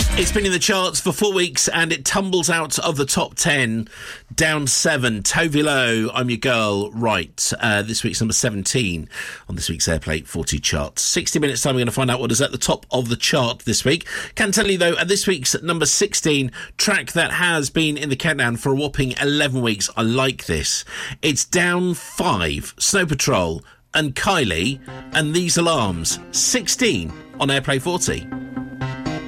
It's been in the charts for 4 weeks and it tumbles out of the top 10, down 7. Tove Lo, I'm Your Girl, Right. This week's number 17 on this week's Airplay 40 charts. 60 minutes time, we're going to find out what is at the top of the chart this week. Can tell you, though, at this week's number 16, track that has been in the countdown for a whopping 11 weeks. I like this. It's down 5. Snow Patrol and Kylie and These Alarms. 16 on Airplay 40.